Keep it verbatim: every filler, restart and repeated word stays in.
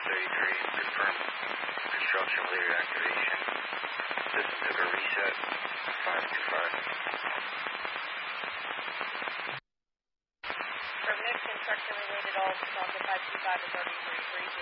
thirty-three, confirm construction related activation. System took a reset, five two five. From next construction related all, Delta five two five is already thirty-three.